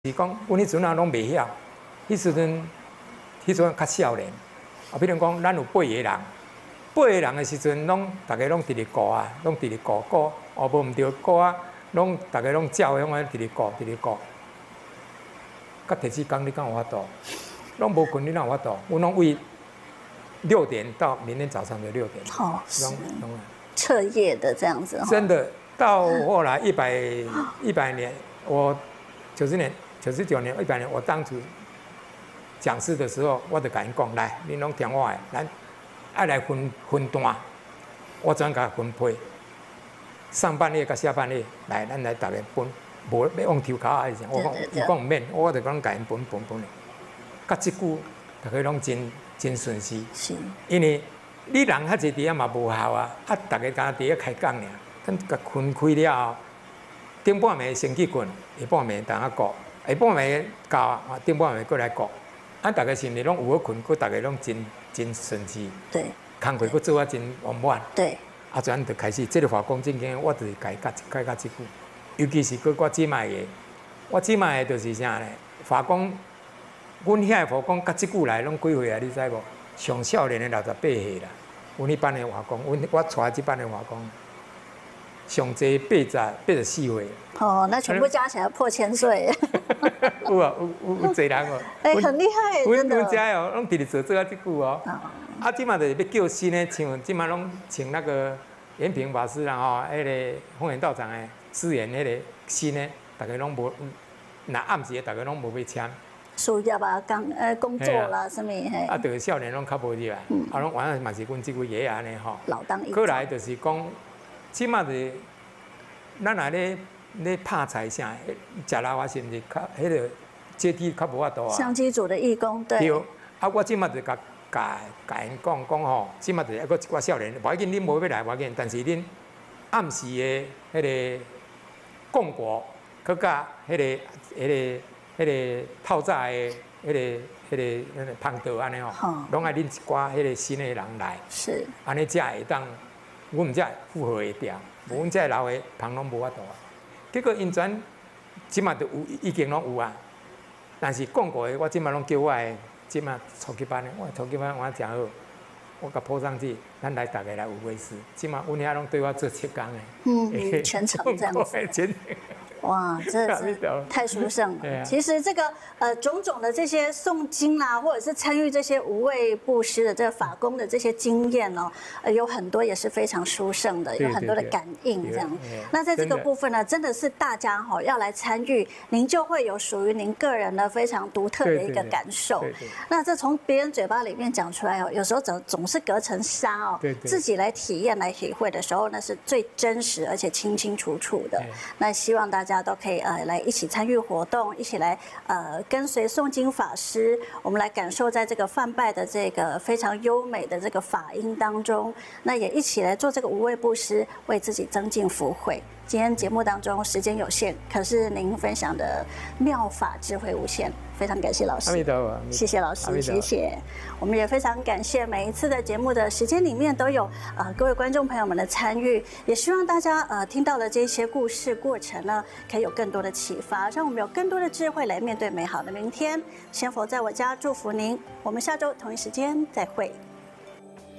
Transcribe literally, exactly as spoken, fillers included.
是讲，阮迄阵啊拢袂晓，迄时阵，迄阵较少年，啊，比如讲，咱有八个人，八个人的时阵，拢大家拢直直顾啊，拢直直顾顾，哦，无毋对顾啊，拢大家拢照样啊，直直顾，直直顾。到第四天你敢有法度？拢无困，你哪有法度？阮拢为六点到明天早上的六点， 哦，是彻夜的这样子。 真的，到后来一百一百年，我九十年。九十九年、一百年，我当初讲师的时候，我就甲因讲：来，你拢听我的，咱爱来分分段，我专甲分配。上半夜甲下半夜，来，咱来大家分，无要往抽卡还是啥？我讲，伊讲毋免，我就讲甲因分分分的。甲即句，大家拢真真顺遂。 是。 因为你人较济伫遐嘛无效啊，啊，大家敢伫遐开讲尔，咱甲分开了后，顶半暝先去困，下半暝等下顾。下半暝到啊，顶半暝过来顾，啊，大家是毋是拢有好困？佮大家拢真真顺利。 对。 工课佮做啊真圆满。 对。 啊，转就开始，这个法工正经，我就是改甲改甲即句，尤其是佮我即卖个，我即卖个就是啥呢？法工，阮遐个法工甲即句来拢几岁啊？你知无？上少年的六十八岁啦。阮迄班的法工，阮我带即班的法工。上济八十八十四岁。哦， 那全部加起来破千岁。 有啊，有有有济人哦。 哎，很厉害，真的。 阮家哦，拢直直做做啊，即句哦。啊，即马就是要叫新的，像即马拢请那个延平法师啦吼，迄个丰源道场的誓言，迄个新的，大家拢无，那暗时大家拢无要签。 事业啊，工呃工作啦，什么嘿。 啊，就是少年拢较无入来，啊，拢原来嘛是阮即位爷爷安尼吼。 老当益壮。 过来就是讲。即马是，咱若咧咧拍菜啥，食老话是毋是较迄个阶梯较无法度啊？ 相机组的义工对。 对，啊，我即马就甲甲甲因讲讲吼，即马就一个一寡少年，无要紧，恁无要来无要紧，但是恁暗时的迄个供果，佮甲迄个迄个迄个透早的迄个迄个迄个芳道安尼吼，拢爱恁一寡迄个新的人来， 是， 安尼才会当。阮毋才负荷会掉，无阮这老的旁拢无法度啊。结果因全即马都有已经拢有啊，但是讲过的，我即马拢叫我的即马初级班的，我初级班我真好，我甲铺上去，咱来大家来有位师。即马阮遐拢对我做七工的， 嗯，全场这样子。哇，这是太殊胜了。其实这个呃种种的这些诵经啦，或者是参与这些无畏布施的这个法工的这些经验哦，呃有很多也是非常殊胜的，有很多的感应这样。那在这个部分呢，真的是大家哈要来参与，您就会有属于您个人的非常独特的一个感受。那这从别人嘴巴里面讲出来哦，有时候总总是隔层纱哦，自己来体验来体会的时候，那是最真实而且清清楚楚的。那希望大家。大家都可以呃来一起参与活动，一起来呃跟随诵经法师，我们来感受在这个梵拜的这个非常优美的这个法音当中，那也一起来做这个无畏布施，为自己增进福慧。今天节目当中时间有限，可是您分享的妙法智慧无限，非常感谢老师。 阿弥陀佛， 谢谢老师，谢谢。我们也非常感谢每一次的节目的时间里面都有呃各位观众朋友们的参与，也希望大家呃听到了这些故事过程呢，可以有更多的启发，让我们有更多的智慧来面对美好的明天。仙佛在我家祝福您，我们下周同一时间再会。